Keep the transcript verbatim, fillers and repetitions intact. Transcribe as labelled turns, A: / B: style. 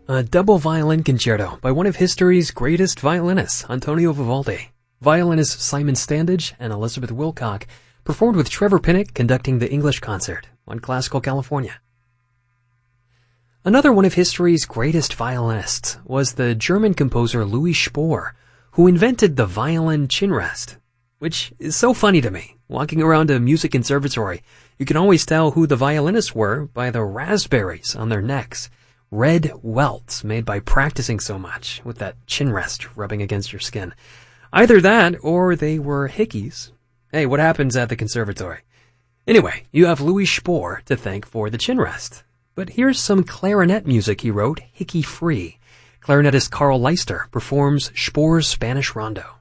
A: A double violin concerto by one of history's greatest violinists, Antonio Vivaldi. Violinists Simon Standage and Elizabeth Wilcock performed with Trevor Pinnock conducting the English concert on Classical California. Another one of history's greatest violinists was the German composer Louis Spohr, who invented the violin chin rest, which is so funny to me. Walking around a music conservatory, you can always tell who the violinists were by the raspberries on their necks. Red welts made by practicing so much, with that chin rest rubbing against your skin. Either that, or they were hickeys. Hey, what happens at the conservatory? Anyway, you have Louis Spohr to thank for the chin rest. But here's some clarinet music he wrote, hickey-free. Clarinetist Carl Leister performs Spohr's Spanish Rondo.